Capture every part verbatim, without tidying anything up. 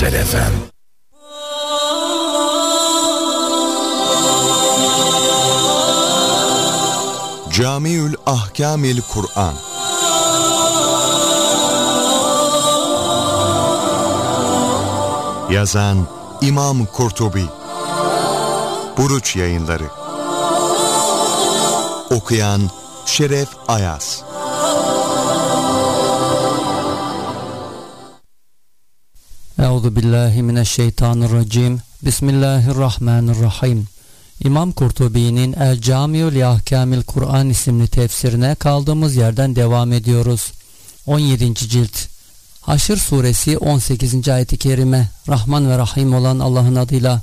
Güzel F M. Camiül Ahkamil Kur'an. Yazan İmam Kurtubi. Buruç Yayınları. Okuyan Şeref Ayaz. Euzu billahi mineşşeytanirracim. Bismillahirrahmanirrahim. İmam Kurtubi'nin El Camiül Ahkamil Kur'an isimli tefsirine kaldığımız yerden devam ediyoruz. on yedinci cilt. Haşr suresi on sekizinci ayet-i kerime. Rahman ve Rahim olan Allah'ın adıyla.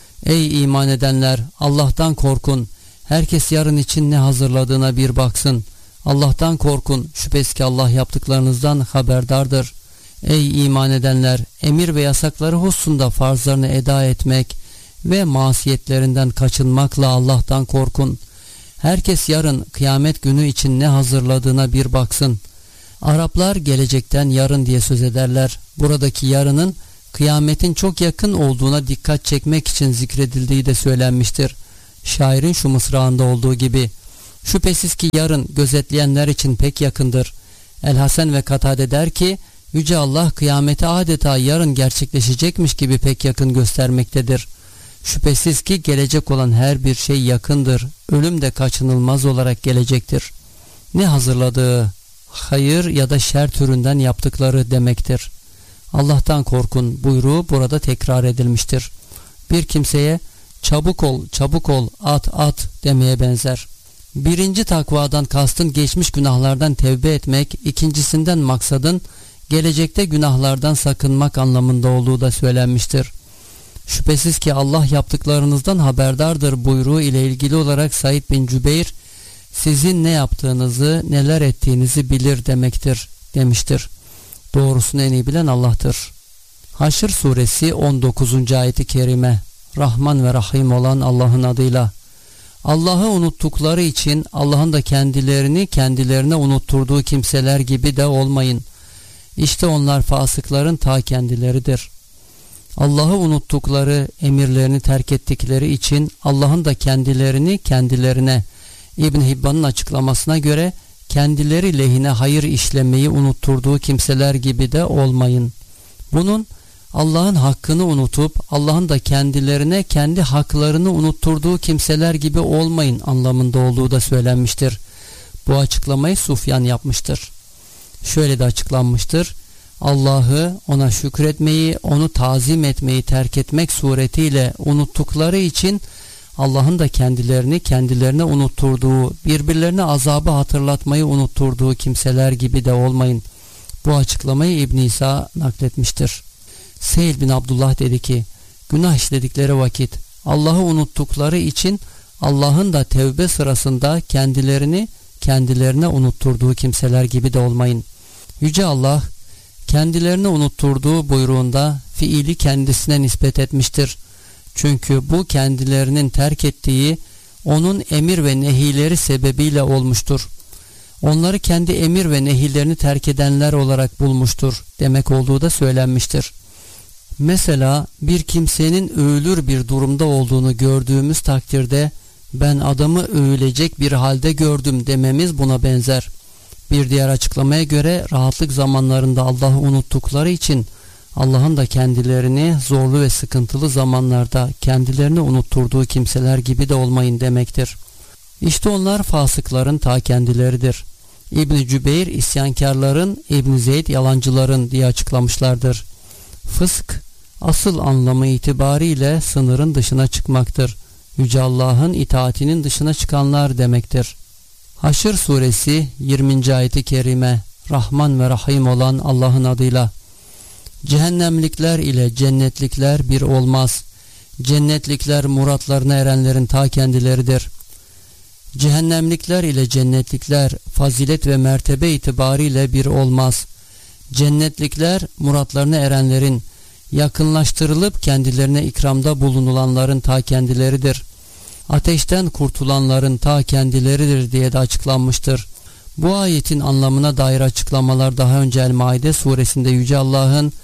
Ey iman edenler, Allah'tan korkun. Herkes yarın için ne hazırladığına bir baksın. Allah'tan korkun. Şüphesiz ki Allah yaptıklarınızdan haberdardır. Ey iman edenler, emir ve yasakları hususunda farzlarını eda etmek ve masiyetlerinden kaçınmakla Allah'tan korkun. Herkes yarın kıyamet günü için ne hazırladığına bir baksın. Araplar gelecekten yarın diye söz ederler. Buradaki yarının kıyametin çok yakın olduğuna dikkat çekmek için zikredildiği de söylenmiştir. Şairin şu mısrağında olduğu gibi: şüphesiz ki yarın gözetleyenler için pek yakındır. El-Hasen ve Katade der ki, Yüce Allah kıyameti adeta yarın gerçekleşecekmiş gibi pek yakın göstermektedir. Şüphesiz ki gelecek olan her bir şey yakındır. Ölüm de kaçınılmaz olarak gelecektir. Ne hazırladığı, hayır ya da şer türünden yaptıkları demektir. Allah'tan korkun buyruğu burada tekrar edilmiştir. Bir kimseye çabuk ol, çabuk ol, at, at demeye benzer. Birinci takvadan kastın geçmiş günahlardan tevbe etmek, ikincisinden maksadın gelecekte günahlardan sakınmak anlamında olduğu da söylenmiştir. Şüphesiz ki Allah yaptıklarınızdan haberdardır buyruğu ile ilgili olarak Said bin Cübeyr, sizin ne yaptığınızı, neler ettiğinizi bilir demektir demiştir. Doğrusunu en iyi bilen Allah'tır. Haşr suresi on dokuzuncu ayet-i kerime. Rahman ve Rahim olan Allah'ın adıyla. Allah'ı unuttukları için Allah'ın da kendilerini kendilerine unutturduğu kimseler gibi de olmayın. İşte onlar fasıkların ta kendileridir. Allah'ı unuttukları, emirlerini terk ettikleri için Allah'ın da kendilerini kendilerine, İbn Hibban'ın açıklamasına göre kendileri lehine hayır işlemeyi unutturduğu kimseler gibi de olmayın. Bunun Allah'ın hakkını unutup Allah'ın da kendilerine kendi haklarını unutturduğu kimseler gibi olmayın anlamında olduğu da söylenmiştir. Bu açıklamayı Sufyan yapmıştır. Şöyle de açıklanmıştır: Allah'ı, ona şükretmeyi, onu tazim etmeyi terk etmek suretiyle unuttukları için Allah'ın da kendilerini kendilerine unutturduğu, birbirlerine azabı hatırlatmayı unutturduğu kimseler gibi de olmayın. Bu açıklamayı İbn İsa nakletmiştir. Seyyid bin Abdullah dedi ki, günah işledikleri vakit Allah'ı unuttukları için Allah'ın da tevbe sırasında kendilerini kendilerine unutturduğu kimseler gibi de olmayın. Yüce Allah kendilerini unutturduğu buyruğunda fiili kendisine nispet etmiştir. Çünkü bu kendilerinin terk ettiği onun emir ve nehileri sebebiyle olmuştur. Onları kendi emir ve nehirlerini terk edenler olarak bulmuştur demek olduğu da söylenmiştir. Mesela bir kimsenin övülür bir durumda olduğunu gördüğümüz takdirde ben adamı övülecek bir halde gördüm dememiz buna benzer. Bir diğer açıklamaya göre rahatlık zamanlarında Allah'ı unuttukları için Allah'ın da kendilerini zorlu ve sıkıntılı zamanlarda kendilerini unutturduğu kimseler gibi de olmayın demektir. İşte onlar fasıkların ta kendileridir. İbn-i Cübeyr isyankarların, İbn-i Zeyd yalancıların diye açıklamışlardır. Fısk asıl anlamı itibariyle sınırın dışına çıkmaktır. Yüce Allah'ın itaatinin dışına çıkanlar demektir. Haşr suresi yirminci ayet-i kerime. Rahman ve Rahim olan Allah'ın adıyla. Cehennemlikler ile cennetlikler bir olmaz. Cennetlikler muratlarına erenlerin ta kendileridir. Cehennemlikler ile cennetlikler fazilet ve mertebe itibariyle bir olmaz. Cennetlikler muratlarına erenlerin, yakınlaştırılıp kendilerine ikramda bulunulanların ta kendileridir. Ateşten kurtulanların ta kendileridir diye de açıklanmıştır. Bu ayetin anlamına dair açıklamalar daha önce El-Maide suresinde Yüce Allah'ın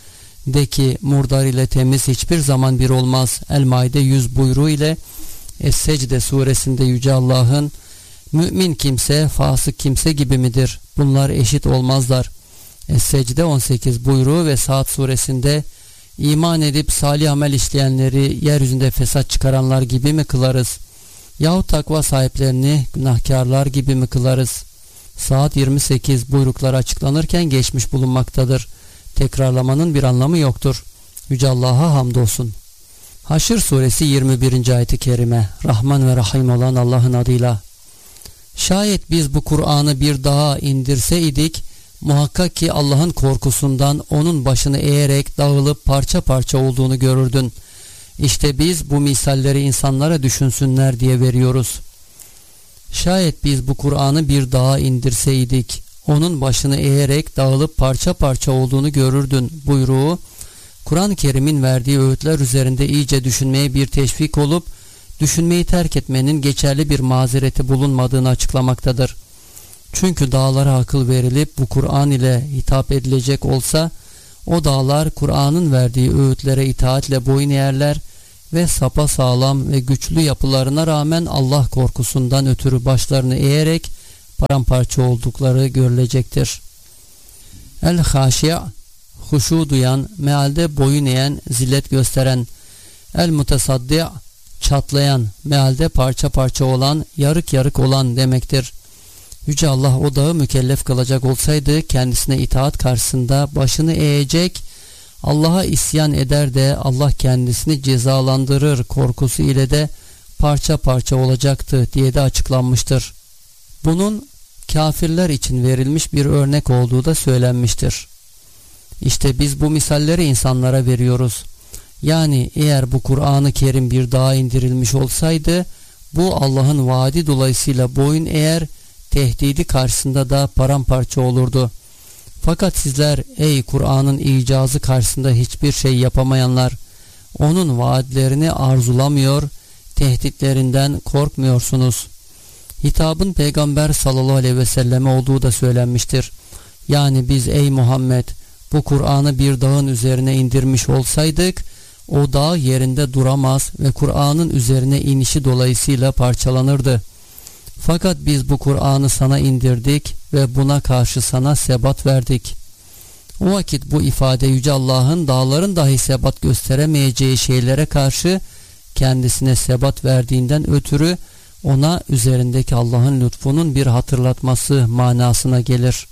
De ki murdar ile temiz hiçbir zaman bir olmaz. El-Maide yüz buyruğu ile Es-Secde suresinde Yüce Allah'ın mümin kimse fasık kimse gibi midir? Bunlar eşit olmazlar. Es-Secde on sekiz buyruğu ve Saat suresinde iman edip salih amel işleyenleri yeryüzünde fesat çıkaranlar gibi mi kılarız? Yahut takva sahiplerini günahkarlar gibi mi kılarız? Saat yirmi sekiz buyruklar açıklanırken geçmiş bulunmaktadır. Tekrarlamanın bir anlamı yoktur. Yüce Allah'a hamdolsun. Haşr suresi yirmi birinci ayet-i kerime. Rahman ve Rahim olan Allah'ın adıyla. Şayet biz bu Kur'an'ı bir dağa indirseydik, muhakkak ki Allah'ın korkusundan onun başını eğerek dağılıp parça parça olduğunu görürdün. İşte biz bu misalleri insanlara düşünsünler diye veriyoruz. Şayet biz bu Kur'an'ı bir dağa indirseydik, onun başını eğerek dağılıp parça parça olduğunu görürdün buyruğu, Kur'an-ı Kerim'in verdiği öğütler üzerinde iyice düşünmeye bir teşvik olup, düşünmeyi terk etmenin geçerli bir mazereti bulunmadığını açıklamaktadır. Çünkü dağlara akıl verilip bu Kur'an ile hitap edilecek olsa, o dağlar Kur'an'ın verdiği öğütlere itaatle boyun eğerler ve sapasağlam ve güçlü yapılarına rağmen Allah korkusundan ötürü başlarını eğerek paramparça oldukları görülecektir. El-Haşi' huşu duyan, mealde boyun eğen, zillet gösteren. El-Mutesaddi' çatlayan, mealde parça parça olan, yarık yarık olan demektir. Yüce Allah o dağı mükellef kılacak olsaydı kendisine itaat karşısında başını eğecek, Allah'a isyan eder de Allah kendisini cezalandırır korkusu ile de parça parça olacaktı diye de açıklanmıştır. Bunun kafirler için verilmiş bir örnek olduğu da söylenmiştir. İşte biz bu misalleri insanlara veriyoruz. Yani eğer bu Kur'an-ı Kerim bir dağa indirilmiş olsaydı, bu Allah'ın vaadi dolayısıyla boyun eğer, tehdidi karşısında da paramparça olurdu. Fakat sizler ey Kur'an'ın icazı karşısında hiçbir şey yapamayanlar, onun vaadlerini arzulamıyor, tehditlerinden korkmuyorsunuz. Hitabın Peygamber sallallahu aleyhi ve selleme olduğu da söylenmiştir. Yani biz ey Muhammed bu Kur'an'ı bir dağın üzerine indirmiş olsaydık, o dağ yerinde duramaz ve Kur'an'ın üzerine inişi dolayısıyla parçalanırdı. Fakat biz bu Kur'an'ı sana indirdik ve buna karşı sana sebat verdik. O vakit bu ifade Yüce Allah'ın dağların dahi sebat gösteremeyeceği şeylere karşı kendisine sebat verdiğinden ötürü ona üzerindeki Allah'ın lütfunun bir hatırlatması manasına gelir.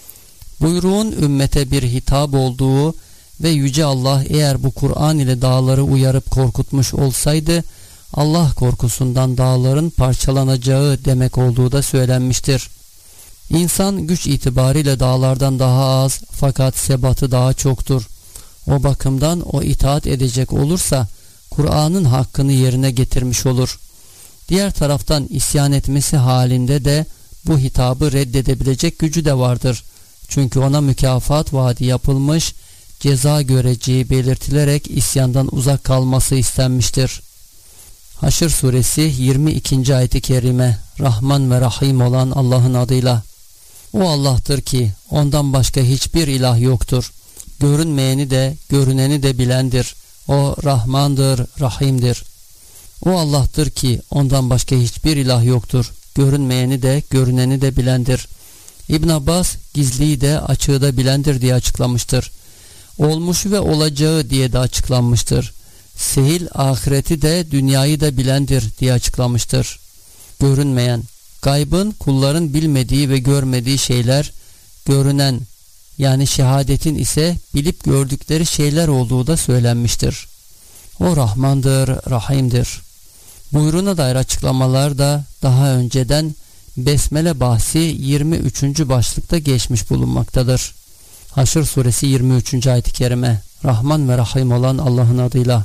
Buyruğun ümmete bir hitap olduğu ve Yüce Allah eğer bu Kur'an ile dağları uyarıp korkutmuş olsaydı, Allah korkusundan dağların parçalanacağı demek olduğu da söylenmiştir. İnsan güç itibariyle dağlardan daha az fakat sebatı daha çoktur. O bakımdan o itaat edecek olursa Kur'an'ın hakkını yerine getirmiş olur. Diğer taraftan isyan etmesi halinde de bu hitabı reddedebilecek gücü de vardır. Çünkü ona mükafat vaadi yapılmış, ceza göreceği belirtilerek isyandan uzak kalması istenmiştir. Haşr suresi yirmi ikinci ayet-i kerime. Rahman ve Rahim olan Allah'ın adıyla. O Allah'tır ki ondan başka hiçbir ilah yoktur. Görünmeyeni de görüneni de bilendir. O Rahmandır, Rahim'dir. O Allah'tır ki ondan başka hiçbir ilah yoktur. Görünmeyeni de görüneni de bilendir. İbn Abbas gizliyi de açığı da bilendir diye açıklamıştır. Olmuşu ve olacağı diye de açıklanmıştır. Sehil ahireti de dünyayı da bilendir diye açıklamıştır. Görünmeyen, gaybın kulların bilmediği ve görmediği şeyler, görünen yani şehadetin ise bilip gördükleri şeyler olduğu da söylenmiştir. O Rahmandır, Rahim'dir. Buyruğuna dair açıklamalar da daha önceden Besmele bahsi yirmi üçüncü başlıkta geçmiş bulunmaktadır. Haşr suresi yirmi üçüncü ayet-i kerime. Rahman ve Rahim olan Allah'ın adıyla.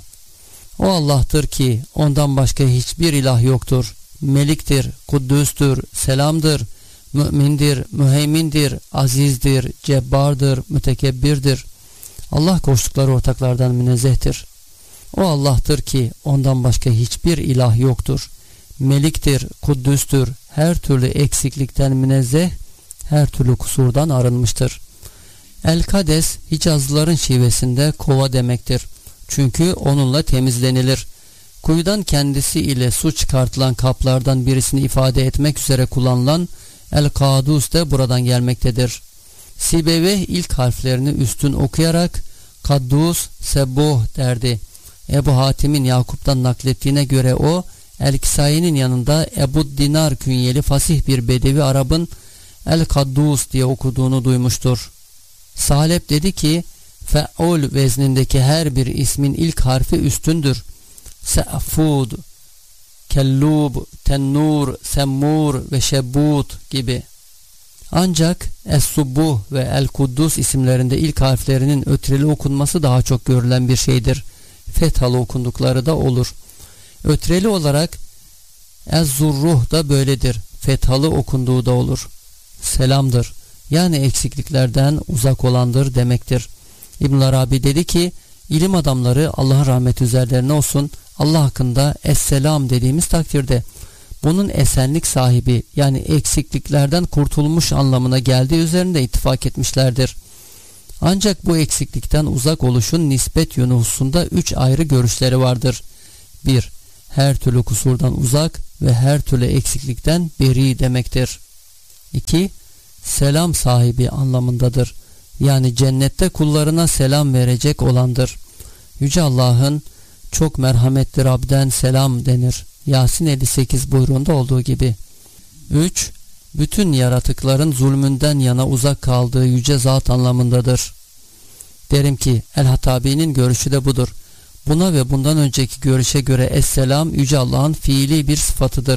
O Allah'tır ki ondan başka hiçbir ilah yoktur. Meliktir, kuddüstür, selamdır, mümindir, müheymindir, azizdir, cebbardır, mütekebbirdir. Allah koştukları ortaklardan münezzehtir. O Allah'tır ki ondan başka hiçbir ilah yoktur. Meliktir, kuddüstür, her türlü eksiklikten münezzeh, her türlü kusurdan arınmıştır. El-Kades Hicazlıların şivesinde kova demektir. Çünkü onunla temizlenilir. Kuyudan kendisi ile su çıkartılan kaplardan birisini ifade etmek üzere kullanılan El-Kadus de buradan gelmektedir. Sibeveh ilk harflerini üstün okuyarak Kaddus Sebbuh derdi. Ebu Hatim'in Yakup'tan naklettiğine göre o, El-Kisai'nin yanında Ebu Dinar künyeli fasih bir Bedevi Arap'ın El-Kaddus diye okuduğunu duymuştur. Salep dedi ki, fe'ul veznindeki her bir ismin ilk harfi üstündür. Se'fud, Kellub, Tennur, Semmur ve Şebbut gibi. Ancak Es-Subbuh ve El-Kuddus isimlerinde ilk harflerinin ötreli okunması daha çok görülen bir şeydir. Fethalı okundukları da olur. Ötreli olarak Ez-Zurruh da böyledir. Fethalı okunduğu da olur. Selamdır. Yani eksikliklerden uzak olandır demektir. İbn Arabi dedi ki, ilim adamları Allah'ın rahmeti üzerlerine olsun, Allah hakkında Esselam dediğimiz takdirde bunun esenlik sahibi yani eksikliklerden kurtulmuş anlamına geldiği üzerinde ittifak etmişlerdir. Ancak bu eksiklikten uzak oluşun nispet yönü hususunda üç ayrı görüşleri vardır. bir Her türlü kusurdan uzak ve her türlü eksiklikten beri demektir. iki Selam sahibi anlamındadır. Yani cennette kullarına selam verecek olandır. Yüce Allah'ın çok merhametli Rab'den selam denir. Yasin elli sekiz buyruğunda olduğu gibi. üç Bütün yaratıkların zulmünden yana uzak kaldığı yüce zat anlamındadır. Derim ki El-Hatabi'nin görüşü de budur. Buna ve bundan önceki görüşe göre Esselam Yüce Allah'ın fiili bir sıfatıdır.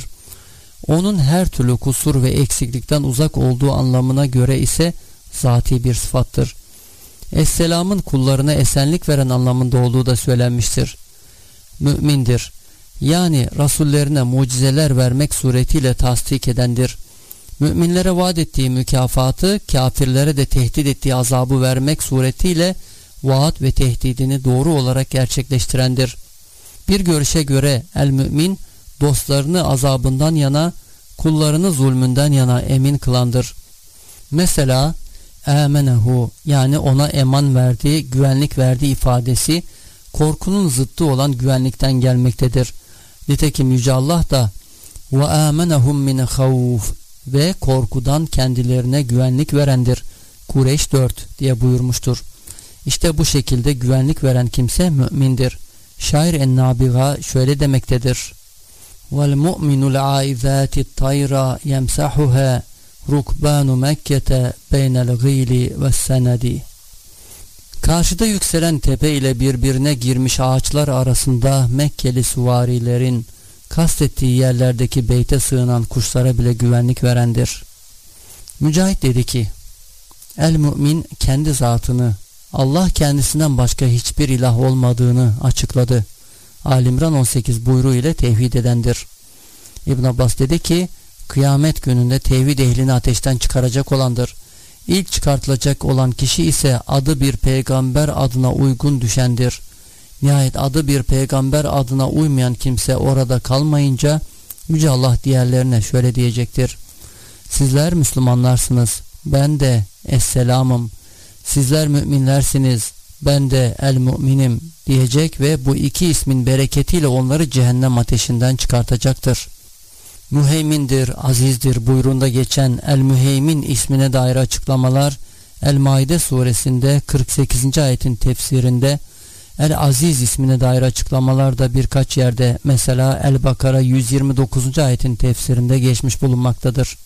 Onun her türlü kusur ve eksiklikten uzak olduğu anlamına göre ise zati bir sıfattır. Esselam'ın kullarına esenlik veren anlamında olduğu da söylenmiştir. Mümindir. Yani rasullerine mucizeler vermek suretiyle tasdik edendir. Müminlere vaat ettiği mükafatı, kafirlere de tehdit ettiği azabı vermek suretiyle vaat ve tehdidini doğru olarak gerçekleştirendir. Bir görüşe göre el-mümin, dostlarını azabından yana, kullarını zulmünden yana emin kılandır. Mesela amenehu yani ona eman verdiği, güvenlik verdiği ifadesi korkunun zıttı olan güvenlikten gelmektedir. Nitekim Yüce Allah da ve amenehum min havf ve korkudan kendilerine güvenlik verendir. Kureyş dört diye buyurmuştur. İşte bu şekilde güvenlik veren kimse mümindir. Şair En-Nabiga şöyle demektedir. Vel mu'minul aizati tayra yemsahuha rukbanu Mekke'te beynel gîli ve senedi. Karşıda yükselen tepe ile birbirine girmiş ağaçlar arasında Mekkeli süvarilerin kastettiği yerlerdeki beyte sığınan kuşlara bile güvenlik verendir. Mücahit dedi ki, el-mümin kendi zatını, Allah kendisinden başka hiçbir ilah olmadığını açıkladı. Ali-İmran on sekiz buyruğu ile tevhid edendir. İbn Abbas dedi ki, kıyamet gününde tevhid ehlini ateşten çıkaracak olandır. İlk çıkartılacak olan kişi ise adı bir peygamber adına uygun düşendir. Nihayet adı bir peygamber adına uymayan kimse orada kalmayınca Yüce Allah diğerlerine şöyle diyecektir. Sizler Müslümanlarsınız, ben de Esselam'ım. Sizler müminlersiniz, ben de el-müminim diyecek ve bu iki ismin bereketiyle onları cehennem ateşinden çıkartacaktır. Müheymindir, azizdir buyruğunda geçen El-Müheymin ismine dair açıklamalar El-Maide suresinde kırk sekizinci ayetin tefsirinde, El-Aziz ismine dair açıklamalar da birkaç yerde mesela El-Bakara yüz yirmi dokuzuncu ayetin tefsirinde geçmiş bulunmaktadır.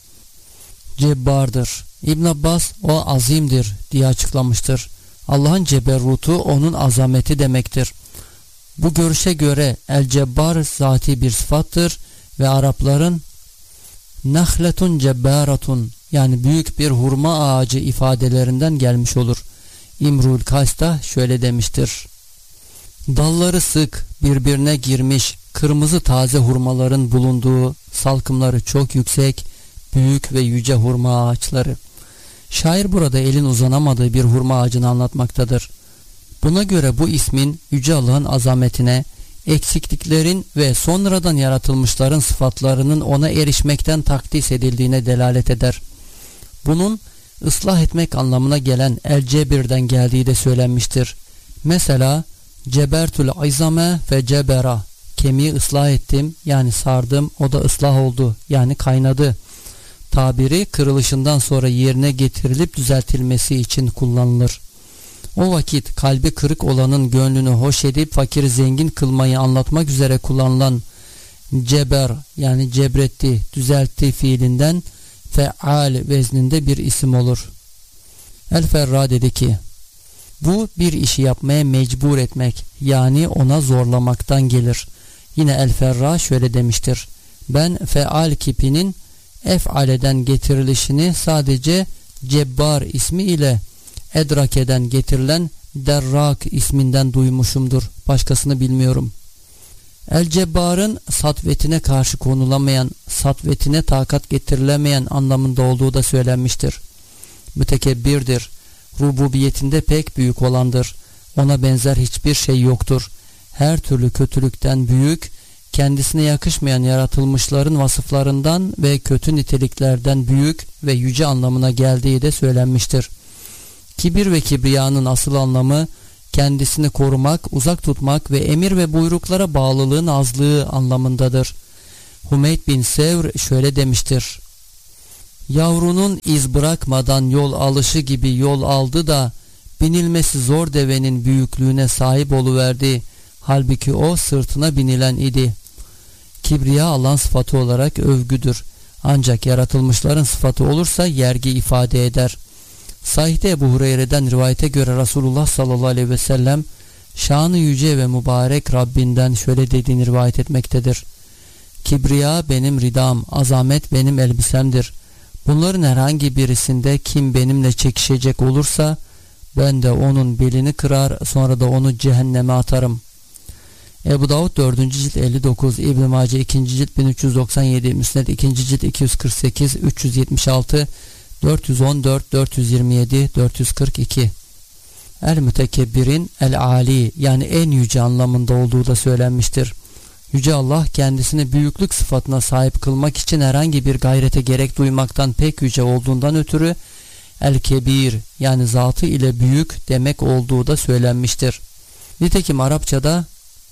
Cebbardır. İbn Abbas o azimdir diye açıklamıştır. Allah'ın ceberrutu onun azameti demektir. Bu görüşe göre El-Cebbar zati bir sıfattır ve Arapların nahletun cebbaratun yani büyük bir hurma ağacı ifadelerinden gelmiş olur. İmrul Kays da şöyle demiştir. Dalları sık, birbirine girmiş, kırmızı taze hurmaların bulunduğu, salkımları çok yüksek, büyük ve yüce hurma ağaçları. Şair burada elin uzanamadığı bir hurma ağacını anlatmaktadır. Buna göre bu ismin Yüce Allah'ın azametine, eksikliklerin ve sonradan yaratılmışların sıfatlarının ona erişmekten takdis edildiğine delalet eder. Bunun ıslah etmek anlamına gelen el-cebirden geldiği de söylenmiştir. Mesela cebertul izame fe cebera, kemiği ıslah ettim yani sardım, o da ıslah oldu yani kaynadı tabiri kırılışından sonra yerine getirilip düzeltilmesi için kullanılır. O vakit kalbi kırık olanın gönlünü hoş edip fakiri zengin kılmayı anlatmak üzere kullanılan ceber yani cebretti, düzeltti fiilinden feal vezninde bir isim olur. El-Ferra dedi ki, bu bir işi yapmaya mecbur etmek yani ona zorlamaktan gelir. Yine El-Ferra şöyle demiştir: ben feal kipinin ef'aleden getirilişini sadece cebbar ismi ile edrakeden getirilen derrak isminden duymuşumdur. Başkasını bilmiyorum. El-Cebbar'ın satvetine karşı konulamayan, satvetine takat getirilemeyen anlamında olduğu da söylenmiştir. Mütekebbirdir. Rububiyetinde pek büyük olandır. Ona benzer hiçbir şey yoktur. Her türlü kötülükten büyük, kendisine yakışmayan yaratılmışların vasıflarından ve kötü niteliklerden büyük ve yüce anlamına geldiği de söylenmiştir. Kibir ve kibriyanın asıl anlamı kendisini korumak, uzak tutmak ve emir ve buyruklara bağlılığın azlığı anlamındadır. Humeyd bin Sevr şöyle demiştir: yavrunun iz bırakmadan yol alışı gibi yol aldı da binilmesi zor devenin büyüklüğüne sahip oluverdi. Halbuki o sırtına binilen idi. Kibriya Allah'ın sıfatı olarak övgüdür. Ancak yaratılmışların sıfatı olursa yergi ifade eder. Sahih'te Ebu Hureyre'den rivayete göre Resulullah sallallahu aleyhi ve sellem şanı yüce ve mübarek Rabbinden şöyle dediğini rivayet etmektedir: kibriya benim ridam, azamet benim elbisemdir. Bunların herhangi birisinde kim benimle çekişecek olursa ben de onun belini kırar, sonra da onu cehenneme atarım. Ebu Davud dördüncü cilt elli dokuz, İbn-i Mace ikinci cilt bin üç yüz doksan yedi, Müsned ikinci cilt iki yüz kırk sekiz, üç yüz yetmiş altı, dört yüz on dört, dört yüz yirmi yedi, dört yüz kırk iki. El-Mütekebbirin el-Ali yani en yüce anlamında olduğu da söylenmiştir. Yüce Allah kendisini büyüklük sıfatına sahip kılmak için herhangi bir gayrete gerek duymaktan pek yüce olduğundan ötürü el-Kebir yani zatı ile büyük demek olduğu da söylenmiştir. Nitekim Arapçada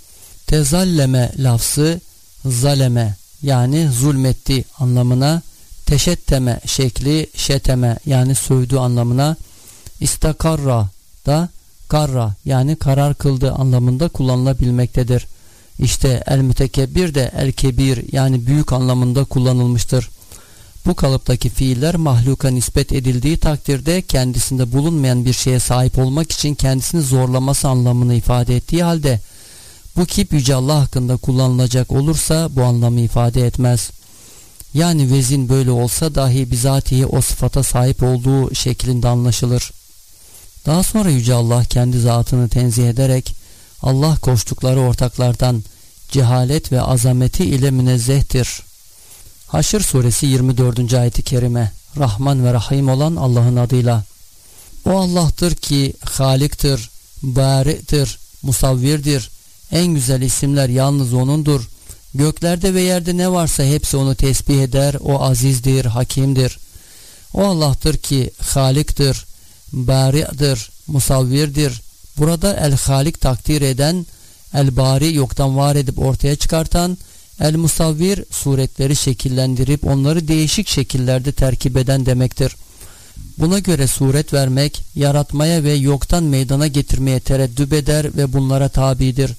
tezalleme lafzı zaleme yani zulmetti anlamına, teşetteme şekli şeteme yani sövdü anlamına, istakarra da karra yani karar kıldı anlamında kullanılabilmektedir. İşte el-mütekebbir de el-kebir yani büyük anlamında kullanılmıştır. Bu kalıptaki fiiller mahluka nispet edildiği takdirde kendisinde bulunmayan bir şeye sahip olmak için kendisini zorlaması anlamını ifade ettiği halde bu kip Yüce Allah hakkında kullanılacak olursa bu anlamı ifade etmez. Yani vezin böyle olsa dahi bizatihi o sıfata sahip olduğu şeklinde anlaşılır. Daha sonra Yüce Allah kendi zatını tenzih ederek Allah koştukları ortaklardan cehalet ve azameti ile münezzehtir. Haşr suresi yirmi dördüncü ayet-i kerime. Rahman ve Rahim olan Allah'ın adıyla. O Allah'tır ki Halik'tir, Bari'tir, Musavvirdir. En güzel isimler yalnız O'nundur. Göklerde ve yerde ne varsa hepsi O'nu tesbih eder. O azizdir, hakimdir. O Allah'tır ki Halik'tir, Bari'dir, Musavvirdir. Burada El-Halik takdir eden, El-Bari yoktan var edip ortaya çıkartan, El-Musavvir suretleri şekillendirip onları değişik şekillerde terkip eden demektir. Buna göre suret vermek, yaratmaya ve yoktan meydana getirmeye tereddüt eder ve bunlara tabidir.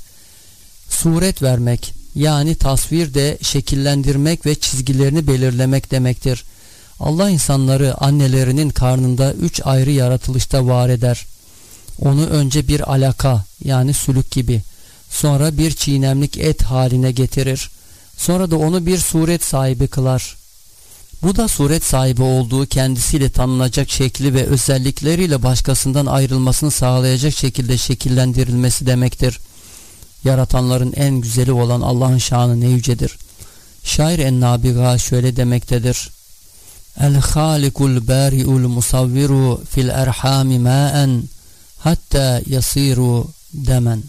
Suret vermek yani tasvir de şekillendirmek ve çizgilerini belirlemek demektir. Allah insanları annelerinin karnında üç ayrı yaratılışta var eder. Onu önce bir alaka yani sülük gibi, sonra bir çiğnemlik et haline getirir. Sonra da onu bir suret sahibi kılar. Bu da suret sahibi olduğu kendisiyle tanınacak şekli ve özellikleriyle başkasından ayrılmasını sağlayacak şekilde şekillendirilmesi demektir. Yaratanların en güzeli olan Allah'ın şanı ne yücedir. Şair en-Nabiga şöyle demektedir: El-Halikul Bari'ul Musavviru fil erhami ma'en hatta yasiru demen.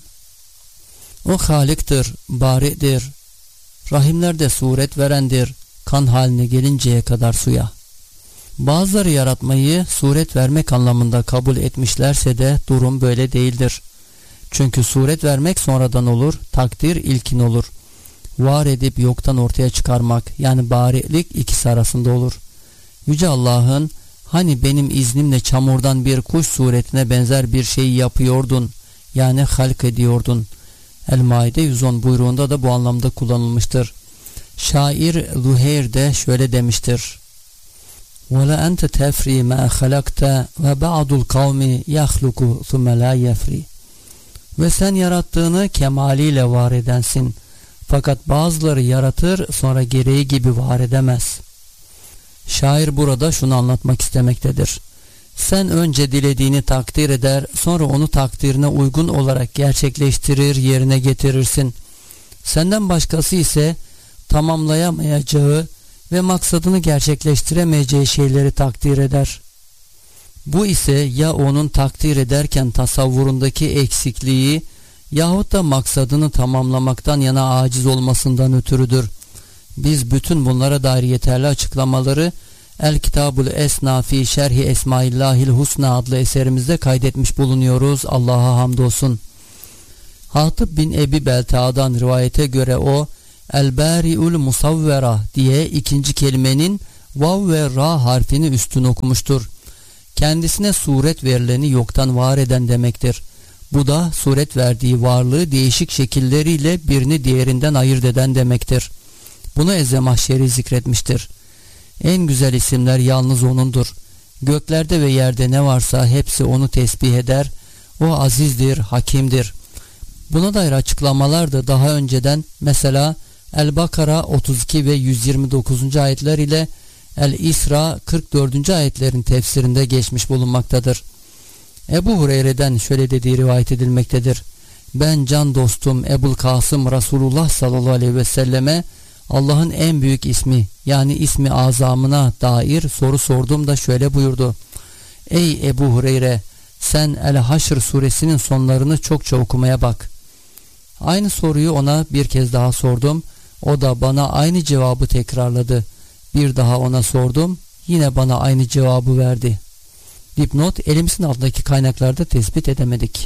O Halik'tir, Bari'dir, rahimlerde suret verendir, kan haline gelinceye kadar suya. Bazıları yaratmayı suret vermek anlamında kabul etmişlerse de durum böyle değildir. Çünkü suret vermek sonradan olur, takdir ilkin olur. Var edip yoktan ortaya çıkarmak, yani barilik ikisi arasında olur. Yüce Allah'ın hani benim iznimle çamurdan bir kuş suretine benzer bir şey yapıyordun, yani halk ediyordun. El-Maide yüz on buyruğunda da bu anlamda kullanılmıştır. Şair Zuhair de şöyle demiştir: وَلَا أَنْتَ تَفْرِي مَا خَلَقْتَ وَبَعْضُ الْقَوْمِ يَخْلُقُ ثُمَّ لَا يَفْرِي. Ve sen yarattığını kemaliyle var edensin. Fakat bazıları yaratır, sonra gereği gibi var edemez. Şair burada şunu anlatmak istemektedir: sen önce dilediğini takdir eder, sonra onu takdirine uygun olarak gerçekleştirir, yerine getirirsin. Senden başkası ise tamamlayamayacağı ve maksadını gerçekleştiremeyeceği şeyleri takdir eder. Bu ise ya onun takdir ederken tasavvurundaki eksikliği yahut da maksadını tamamlamaktan yana aciz olmasından ötürüdür. Biz bütün bunlara dair yeterli açıklamaları El Kitabul Esna fi Şerhi Esmaillahil Husna adlı eserimizde kaydetmiş bulunuyoruz. Allah'a hamdolsun. Hatib bin Ebi Belta'dan rivayete göre o El-Bari'ül Musavvera diye ikinci kelimenin vav ve ra harfini üstün okumuştur. Kendisine suret verileni yoktan var eden demektir. Bu da suret verdiği varlığı değişik şekilleriyle birini diğerinden ayırt eden demektir. Bunu Ezzemahşeri zikretmiştir. En güzel isimler yalnız O'nundur. Göklerde ve yerde ne varsa hepsi O'nu tesbih eder. O azizdir, hakimdir. Buna dair açıklamalar da daha önceden mesela El-Bakara otuz iki ve yüz yirmi dokuzuncu ayetler ile El-İsra kırk dördüncü ayetlerin tefsirinde geçmiş bulunmaktadır. Ebu Hureyre'den şöyle dediği rivayet edilmektedir: ben can dostum Ebul Kasım Resulullah sallallahu aleyhi ve selleme Allah'ın en büyük ismi, yani ismi azamına dair soru sordum da şöyle buyurdu: ey Ebu Hureyre, sen El-Haşr suresinin sonlarını çokça okumaya bak. Aynı soruyu ona bir kez daha sordum. O da bana aynı cevabı tekrarladı. Bir daha ona sordum. Yine bana aynı cevabı verdi. Dipnot: elimizin altındaki kaynaklarda tespit edemedik.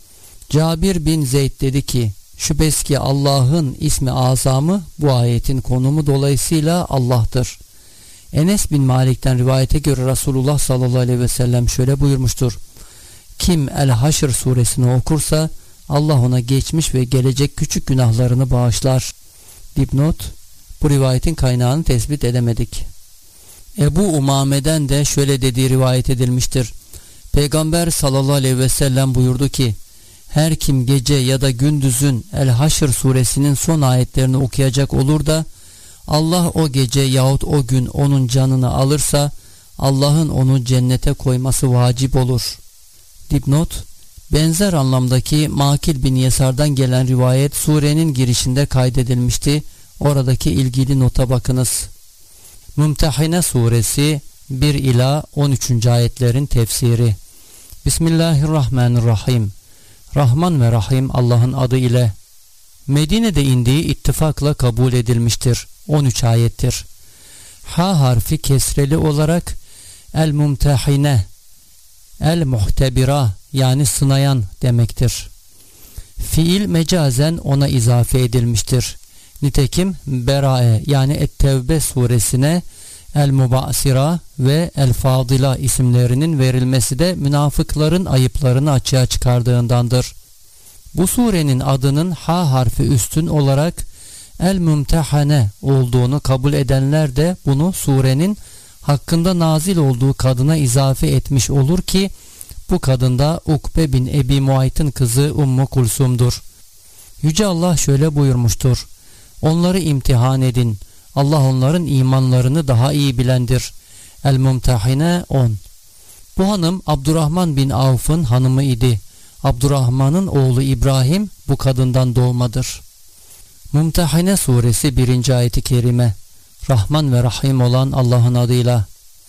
Cabir bin Zeyd dedi ki, şüphesiz ki Allah'ın ismi azamı bu ayetin konumu dolayısıyla Allah'tır. Enes bin Malik'ten rivayete göre Resulullah sallallahu aleyhi ve sellem şöyle buyurmuştur: kim El-Haşr suresini okursa Allah ona geçmiş ve gelecek küçük günahlarını bağışlar. Dipnot: bu rivayetin kaynağını tespit edemedik. Ebu Umame'den de şöyle dediği rivayet edilmiştir: Peygamber sallallahu aleyhi ve sellem buyurdu ki, her kim gece ya da gündüzün El-Haşr suresinin son ayetlerini okuyacak olur da Allah o gece yahut o gün onun canını alırsa Allah'ın onu cennete koyması vacip olur. Dipnot: benzer anlamdaki Makil bin Yesar'dan gelen rivayet surenin girişinde kaydedilmişti. Oradaki ilgili nota bakınız. Mümtehine suresi bir ila on üçüncü ayetlerin tefsiri. Bismillahirrahmanirrahim. Rahman ve Rahim Allah'ın adı ile. Medine'de indiği ittifakla kabul edilmiştir. on üç ayettir. Ha harfi kesreli olarak el-mumtehine, el-muhtebira yani sınayan demektir. Fiil mecazen ona izafe edilmiştir. Nitekim Berae yani Et-Tevbe suresine El-Mubasira ve El-Fadila isimlerinin verilmesi de münafıkların ayıplarını açığa çıkardığındandır. Bu surenin adının ha harfi üstün olarak El-Mümtehane olduğunu kabul edenler de bunu surenin hakkında nazil olduğu kadına izafe etmiş olur ki bu kadın da Ukbe bin Ebi Muayt'ın kızı Ummu Kulsum'dur. Yüce Allah şöyle buyurmuştur: onları imtihan edin. Allah onların imanlarını daha iyi bilendir. El-Mumtehine on. Bu hanım Abdurrahman bin Avf'ın hanımı idi. Abdurrahman'ın oğlu İbrahim bu kadından doğmadır. Mumtehine suresi birinci ayeti kerime. Rahman ve Rahim olan Allah'ın adıyla.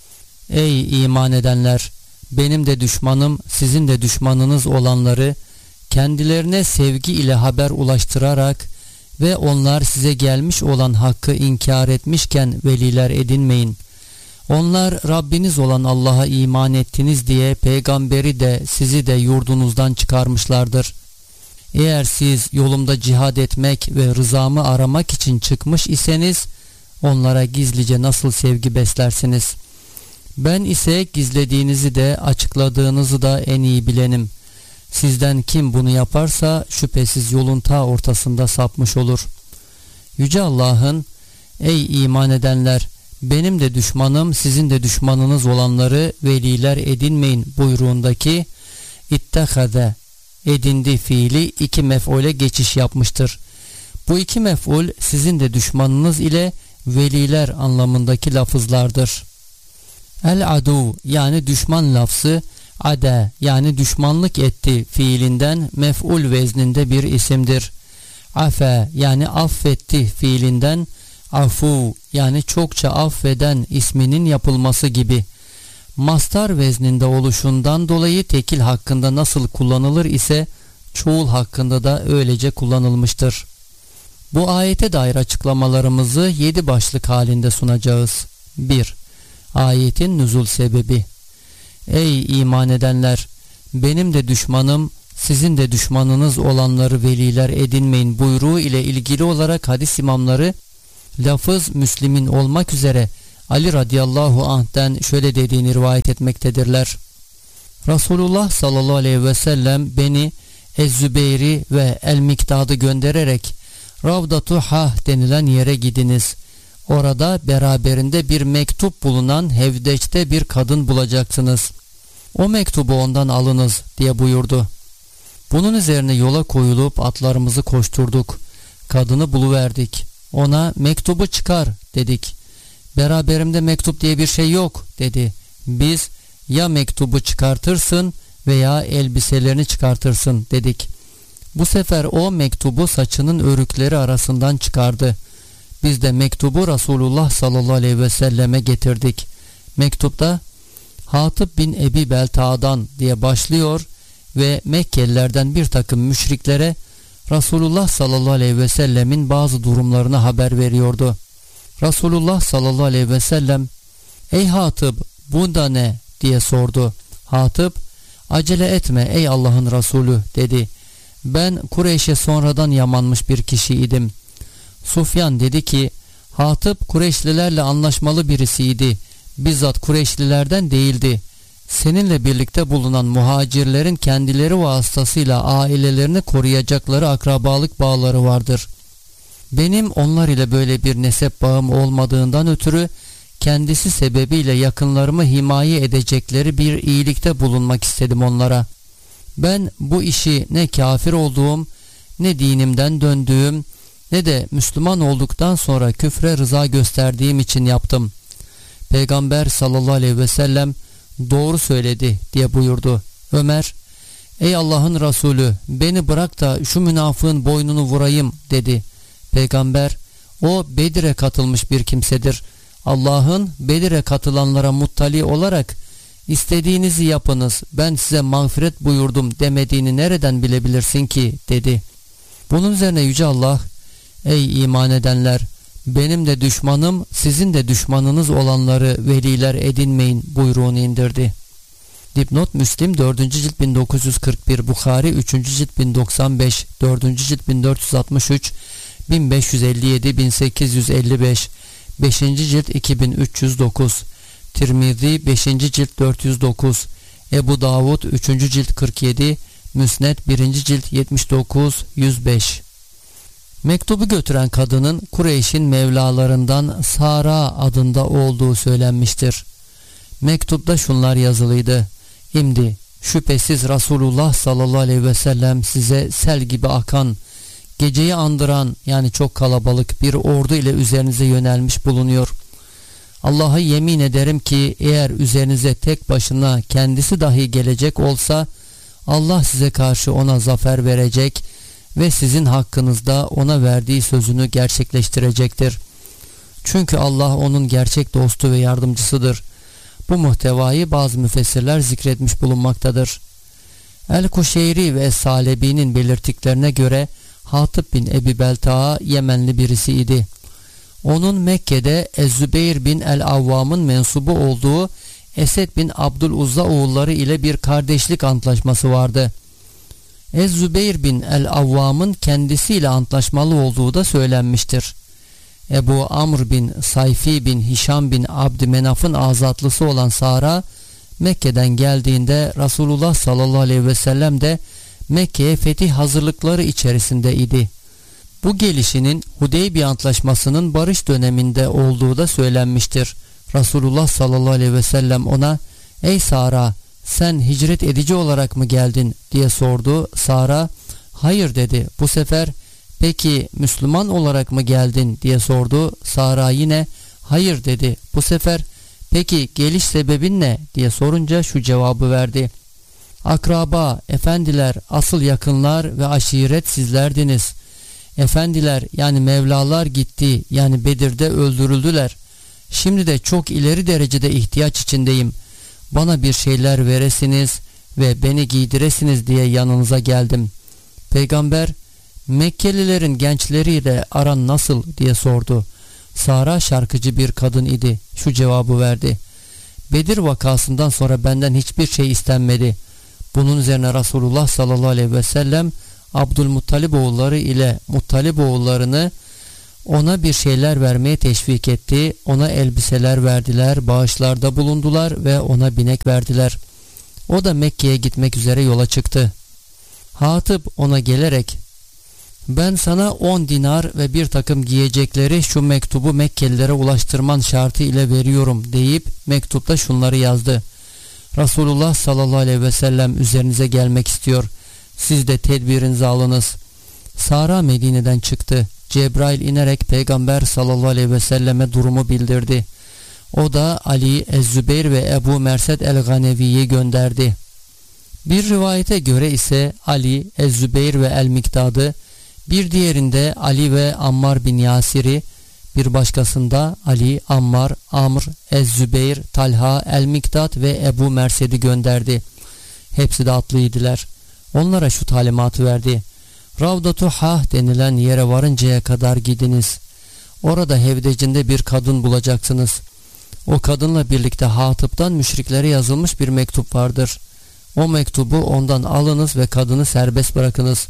Ey iman edenler! Benim de düşmanım, sizin de düşmanınız olanları kendilerine sevgi ile haber ulaştırarak ve onlar size gelmiş olan hakkı inkar etmişken veliler edinmeyin. Onlar Rabbiniz olan Allah'a iman ettiniz diye peygamberi de sizi de yurdunuzdan çıkarmışlardır. Eğer siz yolumda cihad etmek ve rızamı aramak için çıkmış iseniz onlara gizlice nasıl sevgi beslersiniz? Ben ise gizlediğinizi de açıkladığınızı da en iyi bilenim. Sizden kim bunu yaparsa şüphesiz yolun ta ortasında sapmış olur. Yüce Allah'ın ey iman edenler, benim de düşmanım sizin de düşmanınız olanları veliler edinmeyin buyruğundaki ittehade edindi fiili iki mef'ule geçiş yapmıştır. Bu iki mef'ul sizin de düşmanınız ile veliler anlamındaki lafızlardır. El adu yani düşman lafzı ade yani düşmanlık etti fiilinden mef'ul vezninde bir isimdir. Afe yani affetti fiilinden afu yani çokça affeden isminin yapılması gibi. Mastar vezninde oluşundan dolayı tekil hakkında nasıl kullanılır ise çoğul hakkında da öylece kullanılmıştır. Bu ayete dair açıklamalarımızı yedi başlık halinde sunacağız. bir. Ayetin nüzul sebebi. Ey iman edenler! Benim de düşmanım, sizin de düşmanınız olanları veliler edinmeyin buyruğu ile ilgili olarak hadis imamları lafız Müslim'in olmak üzere Ali radıyallahu anh'ten şöyle dediğini rivayet etmektedirler. Resulullah sallallahu aleyhi ve sellem beni Ez-Zübeyri ve El-Miktad'ı göndererek Ravdatu Hah denilen yere gidiniz. Orada beraberinde bir mektup bulunan hevdeçte bir kadın bulacaksınız. O mektubu ondan alınız diye buyurdu. Bunun üzerine yola koyulup atlarımızı koşturduk. Kadını buluverdik. Ona mektubu çıkar dedik. Beraberimde mektup diye bir şey yok dedi. Biz ya mektubu çıkartırsın veya elbiselerini çıkartırsın dedik. Bu sefer o mektubu saçının örükleri arasından çıkardı. Biz de mektubu Resulullah sallallahu aleyhi ve selleme getirdik. Mektupta Hatib bin Ebi Belta'dan diye başlıyor ve Mekkelilerden bir takım müşriklere Resulullah sallallahu aleyhi ve sellemin bazı durumlarını haber veriyordu. Resulullah sallallahu aleyhi ve sellem ey Hatib bunda ne diye sordu. Hatib acele etme ey Allah'ın Resulü dedi. Ben Kureyş'e sonradan yamanmış bir kişiydim. Sufyan dedi ki Hatib Kureyşlilerle anlaşmalı birisiydi. Bizzat Kureyşlilerden değildi. Seninle birlikte bulunan muhacirlerin kendileri vasıtasıyla ailelerini koruyacakları akrabalık bağları vardır. Benim onlar ile böyle bir nesep bağım olmadığından ötürü kendisi sebebiyle yakınlarımı himaye edecekleri bir iyilikte bulunmak istedim onlara. Ben bu işi ne kafir olduğum, ne dinimden döndüğüm, ne de Müslüman olduktan sonra küfre rıza gösterdiğim için yaptım. Peygamber sallallahu aleyhi ve sellem doğru söyledi diye buyurdu. Ömer, ey Allah'ın Resulü beni bırak da şu münafığın boynunu vurayım dedi. Peygamber, o Bedir'e katılmış bir kimsedir. Allah'ın Bedir'e katılanlara muttali olarak istediğinizi yapınız ben size mağfiret buyurdum demediğini nereden bilebilirsin ki dedi. Bunun üzerine Yüce Allah, ey iman edenler! Benim de düşmanım sizin de düşmanınız olanları veliler edinmeyin buyruğunu indirdi. Dipnot Müslim dördüncü cilt bin dokuz yüz kırk bir, Bukhari üçüncü cilt bin doksan beş, dördüncü cilt bin dört yüz altmış üç, bin beş yüz elli yedi, bin sekiz yüz elli beş, beşinci cilt iki bin üç yüz dokuz, Tirmizi beşinci cilt dört yüz dokuz, Ebu Davud üçüncü cilt kırk yedi, Müsned birinci cilt yetmiş dokuz, yüz beş. Mektubu götüren kadının Kureyş'in mevlalarından Sara adında olduğu söylenmiştir. Mektupta şunlar yazılıydı. İmdi şüphesiz Resulullah sallallahu aleyhi ve sellem size sel gibi akan, geceyi andıran yani çok kalabalık bir ordu ile üzerinize yönelmiş bulunuyor. Allah'a yemin ederim ki eğer üzerinize tek başına kendisi dahi gelecek olsa Allah size karşı ona zafer verecek ve sizin hakkınızda ona verdiği sözünü gerçekleştirecektir. Çünkü Allah onun gerçek dostu ve yardımcısıdır. Bu muhtevayı bazı müfessirler zikretmiş bulunmaktadır. El-Kuşeyri ve Es-Salebi'nin belirttiklerine göre Hatib bin Ebi Belta'a Yemenli birisiydi. Onun Mekke'de Ez-Zübeyir bin el-Avvam'ın mensubu olduğu Esed bin Abdüluzza oğulları ile bir kardeşlik antlaşması vardı. Ez-Zübeyir bin el-Avvam'ın kendisiyle antlaşmalı olduğu da söylenmiştir. Ebu Amr bin Sayfi bin Hişam bin Abdümenaf'ın azatlısı olan Sara Mekke'den geldiğinde Resulullah sallallahu aleyhi ve sellem de Mekke'ye fetih hazırlıkları içerisinde idi. Bu gelişinin Hudeybiye Antlaşması'nın barış döneminde olduğu da söylenmiştir. Resulullah sallallahu aleyhi ve sellem ona "Ey Sara, sen hicret edici olarak mı geldin?" diye sordu. Sara "Hayır" dedi. Bu sefer "Peki Müslüman olarak mı geldin?" diye sordu. Sara yine "Hayır" dedi. Bu sefer "Peki geliş sebebin ne?" diye sorunca şu cevabı verdi: "Akraba, efendiler, asıl yakınlar ve aşiret sizlerdiniz. Efendiler yani Mevlalar gitti, yani Bedir'de öldürüldüler. Şimdi de çok ileri derecede ihtiyaç içindeyim. Bana bir şeyler veresiniz ve beni giydiresiniz diye yanınıza geldim." Peygamber "Mekkelilerin gençleriyle aran nasıl?" diye sordu. Sara şarkıcı bir kadın idi. Şu cevabı verdi: "Bedir vakasından sonra benden hiçbir şey istenmedi." Bunun üzerine Resulullah sallallahu aleyhi ve sellem Abdülmuttalib oğulları ile Muttalib oğullarını ona bir şeyler vermeye teşvik etti. Ona elbiseler verdiler, bağışlarda bulundular ve ona binek verdiler. O da Mekke'ye gitmek üzere yola çıktı. Hatip ona gelerek "Ben sana on dinar ve bir takım giyecekleri şu mektubu Mekkelilere ulaştırman şartı ile veriyorum" deyip mektupta şunları yazdı: "Resulullah sallallahu aleyhi ve sellem üzerinize gelmek istiyor. Siz de tedbirinizi alınız." Sara Medine'den çıktı. Cebrail inerek Peygamber sallallahu aleyhi ve selleme durumu bildirdi. O da Ali, Ez-Zübeyir ve Ebu Mersed el-Ganevi'yi gönderdi. Bir rivayete göre ise Ali, Ez-Zübeyir ve El-Miktad'ı, bir diğerinde Ali ve Ammar bin Yasir'i, bir başkasında Ali, Ammar, Amr, Ez-Zübeyir, Talha, El-Miktad ve Ebu Mersed'i gönderdi. Hepsi de atlıydılar. Onlara şu talimatı verdi: "Ravdatu Hah denilen yere varıncaya kadar gidiniz. Orada hevdecinde bir kadın bulacaksınız. O kadınla birlikte Hatip'ten müşriklere yazılmış bir mektup vardır. O mektubu ondan alınız ve kadını serbest bırakınız.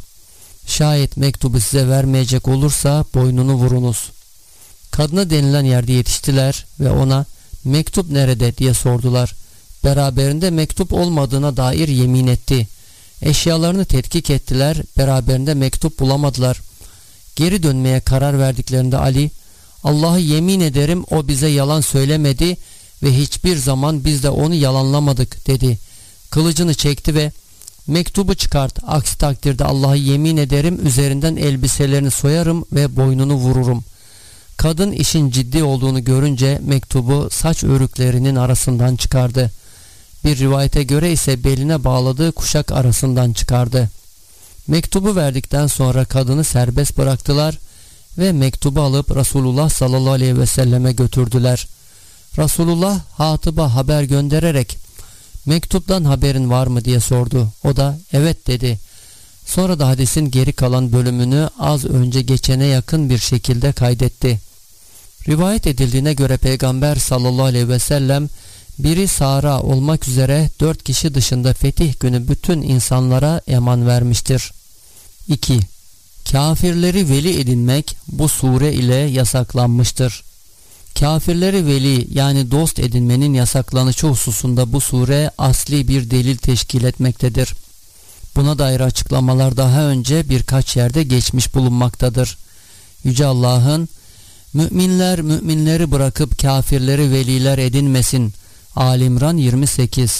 Şayet mektubu size vermeyecek olursa boynunu vurunuz." Kadına denilen yerde yetiştiler ve ona "Mektup nerede?" diye sordular. Beraberinde mektup olmadığına dair yemin etti. Eşyalarını tetkik ettiler, beraberinde mektup bulamadılar. Geri dönmeye karar verdiklerinde Ali, "Allah'ı yemin ederim o bize yalan söylemedi ve hiçbir zaman biz de onu yalanlamadık" dedi. Kılıcını çekti ve "Mektubu çıkart, aksi takdirde Allah'ı yemin ederim üzerinden elbiselerini soyarım ve boynunu vururum." Kadın işin ciddi olduğunu görünce mektubu saç örüklerinin arasından çıkardı. Bir rivayete göre ise beline bağladığı kuşak arasından çıkardı. Mektubu verdikten sonra kadını serbest bıraktılar ve mektubu alıp Resulullah sallallahu aleyhi ve selleme götürdüler. Resulullah Hatip'a haber göndererek "Mektuptan haberin var mı?" diye sordu. O da "Evet" dedi. Sonra da hadisin geri kalan bölümünü az önce geçene yakın bir şekilde kaydetti. Rivayet edildiğine göre Peygamber sallallahu aleyhi ve sellem biri Sara olmak üzere dört kişi dışında fetih günü bütün insanlara eman vermiştir. iki. Kafirleri veli edinmek bu sure ile yasaklanmıştır. Kafirleri veli yani dost edinmenin yasaklanışı hususunda bu sure asli bir delil teşkil etmektedir. Buna dair açıklamalar daha önce birkaç yerde geçmiş bulunmaktadır. Yüce Allah'ın "Müminler müminleri bırakıp kafirleri veliler edinmesin" Ali-İmran yirmi sekiz.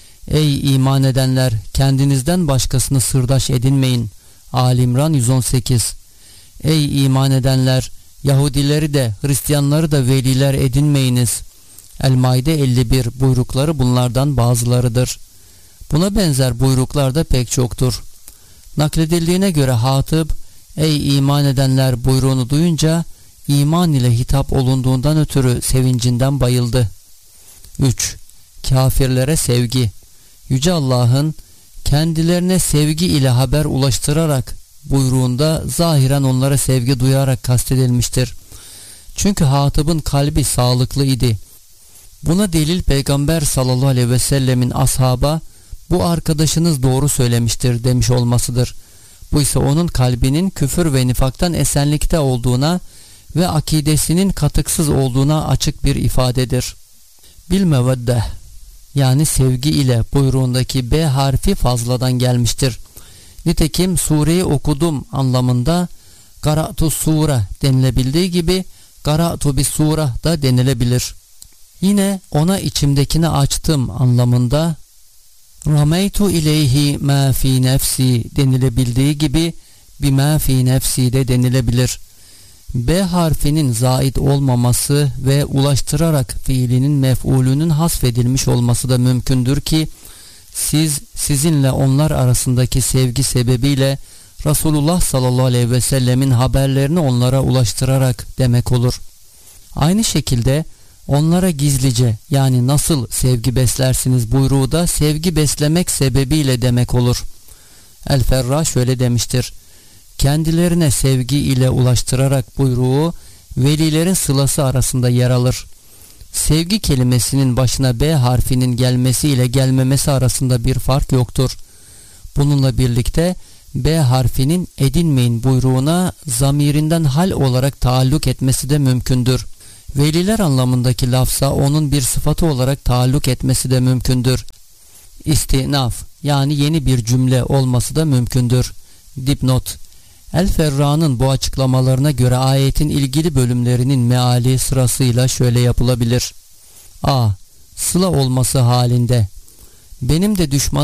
"Ey iman edenler, kendinizden başkasını sırdaş edinmeyin" Ali-İmran yüz on sekiz. "Ey iman edenler, Yahudileri de Hristiyanları da veliler edinmeyiniz" El-Maide elli bir buyrukları bunlardan bazılarıdır. Buna benzer buyruklar da pek çoktur. Nakledildiğine göre Hatip, "Ey iman edenler" buyruğunu duyunca iman ile hitap olunduğundan ötürü sevincinden bayıldı. üç. Kafirlere sevgi. Yüce Allah'ın kendilerine sevgi ile haber ulaştırarak buyruğunda zahiren onlara sevgi duyarak kastedilmiştir. Çünkü hatıbın kalbi sağlıklı idi. Buna delil Peygamber sallallahu aleyhi ve sellemin ashaba bu arkadaşınız doğru söylemiştir demiş olmasıdır. Bu ise onun kalbinin küfür ve nifaktan esenlikte olduğuna ve akidesinin katıksız olduğuna açık bir ifadedir. Bil mevedde yani sevgi ile buyruğundaki B harfi fazladan gelmiştir. Nitekim sureyi okudum anlamında qara'tu sure denilebildiği gibi qara'tu bis sure da denilebilir. Yine ona içimdekini açtım anlamında rameytu ileyhi ma fi nefsi denilebildiği gibi bima fi nefsi de denilebilir. B harfinin zait olmaması ve ulaştırarak fiilinin mef'ulünün hasfedilmiş olması da mümkündür ki siz sizinle onlar arasındaki sevgi sebebiyle Resulullah sallallahu aleyhi ve sellemin haberlerini onlara ulaştırarak demek olur. Aynı şekilde onlara gizlice yani nasıl sevgi beslersiniz buyruğu da sevgi beslemek sebebiyle demek olur. El-Ferra şöyle demiştir: kendilerine sevgi ile ulaştırarak buyruğu velilerin sılası arasında yer alır. Sevgi kelimesinin başına B harfinin gelmesi ile gelmemesi arasında bir fark yoktur. Bununla birlikte B harfinin edinmeyin buyruğuna zamirinden hal olarak taalluk etmesi de mümkündür. Veliler anlamındaki lafza onun bir sıfatı olarak taalluk etmesi de mümkündür. İstinaf yani yeni bir cümle olması da mümkündür. Dipnot: El-Ferra'nın bu açıklamalarına göre ayetin ilgili bölümlerinin meali sırasıyla şöyle yapılabilir. A. Sıla olması halinde benim de düşman